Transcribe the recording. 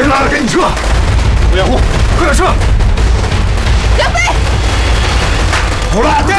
拉了，赶紧撤！胡彦宏，快点撤！ 梁飞， 好了，